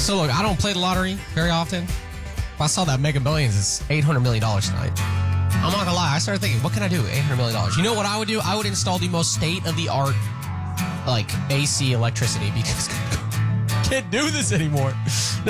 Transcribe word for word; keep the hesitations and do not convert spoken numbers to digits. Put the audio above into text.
So look, I don't play the lottery very often. If I saw that Mega Millions is eight hundred million dollars tonight, I'm not gonna lie, I started thinking, what can I do? eight hundred million dollars. You know what I would do? I would install the most state-of-the-art, like, A C electricity, because I can't do this anymore.